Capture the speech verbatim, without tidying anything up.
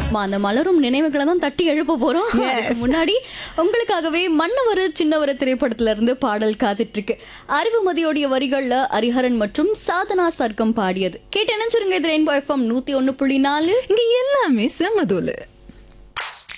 அம்மா, அந்த மலரும் நினைவுகளை தான் தட்டி எழுப்ப போறோம். அதுக்கு முன்னாடி உங்களுக்காகவே மன்னவர் சின்னவர் திரைப்படத்துல இருந்து பாடல் காத்துட்டு இருக்கு. அறிவுமதியோடைய வரிகள்ல ஹரிஹரன் மற்றும் சாதனா சர்க்கம் பாடியது கேட்டு நினைச்சிருங்க. இது ரெயின்போ எஃப்எம் நூத்தி ஒன்னு புள்ளி நாலு. இங்க எல்லாமே செமதோலு.